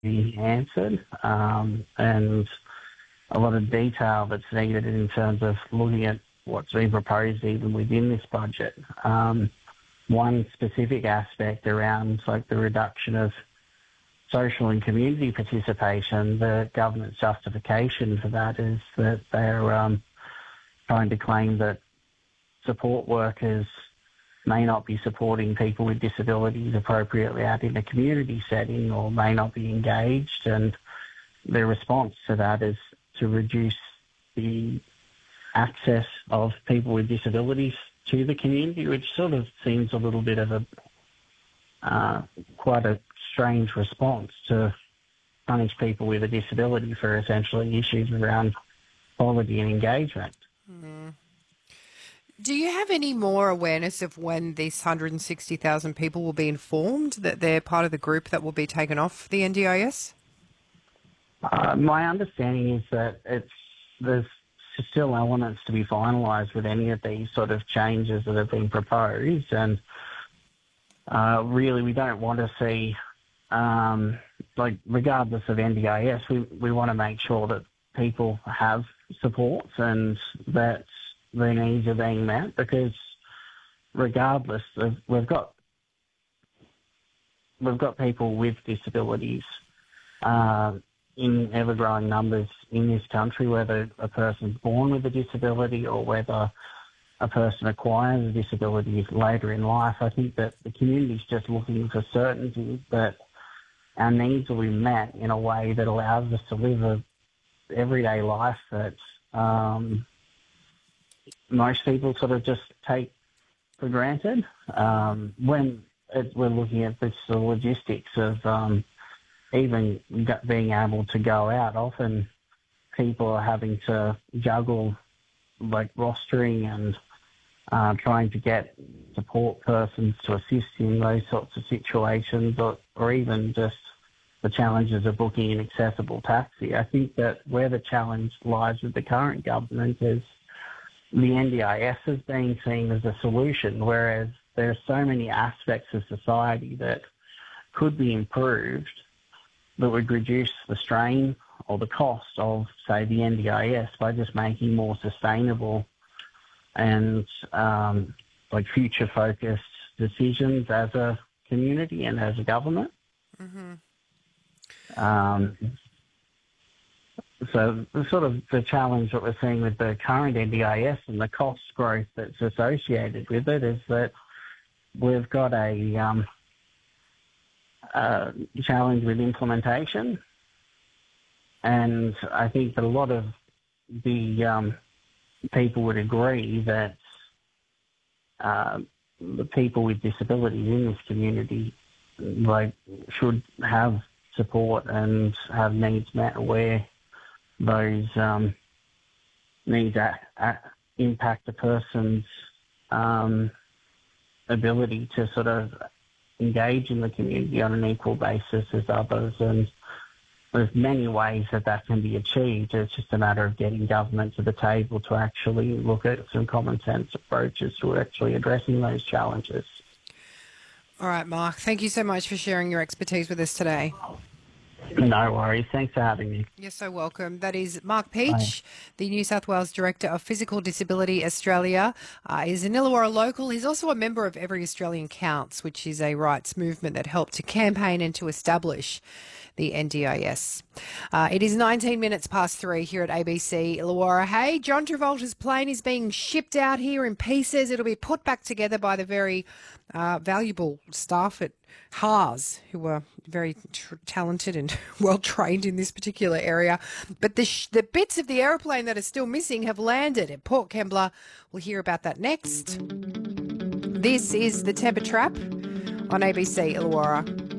be answered, and a lot of detail that's needed in terms of looking at what's been proposed even within this budget. One specific aspect around like the reduction of social and community participation, the government's justification for that is that they're trying to claim that support workers may not be supporting people with disabilities appropriately out in a community setting or may not be engaged, and their response to that is to reduce the access of people with disabilities to the community, which sort of seems a little bit of a quite a strange response to punish people with a disability for essentially issues around quality and engagement. Mm. Do you have any more awareness of when these 160,000 people will be informed that they're part of the group that will be taken off the NDIS? My understanding is that there's still elements to be finalised with any of these sort of changes that have been proposed, and really we don't want to see, regardless of NDIS, we want to make sure that people have supports and that their needs are being met, because regardless of, we've got people with disabilities in ever-growing numbers in this country, whether a person's born with a disability or whether a person acquires a disability later in life. I think that the community's just looking for certainty that our needs will be met in a way that allows us to live a everyday life that most people sort of just take for granted. When we're looking at the logistics of even being able to go out, often people are having to juggle like rostering and trying to get support persons to assist in those sorts of situations, or even just the challenges of booking an accessible taxi. I think that where the challenge lies with the current government is the NDIS is being seen as a solution, whereas there are so many aspects of society that could be improved that would reduce the strain or the cost of, say, the NDIS by just making more sustainable and future-focused decisions as a community and as a government. Mm-hmm. So the challenge that we're seeing with the current NDIS and the cost growth that's associated with it is that we've got a challenge with implementation, and I think that a lot of the people would agree that the people with disabilities in this community should have support and have needs met where those needs impact a person's ability to sort of engage in the community on an equal basis as others. And there's many ways that can be achieved. It's just a matter of getting government to the table to actually look at some common sense approaches to actually addressing those challenges. All right, Mark, thank you so much for sharing your expertise with us today. No worries. Thanks for having me. You're so welcome. That is Mark Peach, the New South Wales Director of Physical Disability Australia. He's an Illawarra local. He's also a member of Every Australian Counts, which is a rights movement that helped to campaign and to establish the NDIS. It is 19 minutes past 3 here at ABC Illawarra. Hey, John Travolta's plane is being shipped out here in pieces. It'll be put back together by the very valuable staff at Haas, who are very talented and well trained in this particular area. But the bits of the aeroplane that are still missing have landed at Port Kembla. We'll hear about that next. This is the Temper Trap on ABC Illawarra.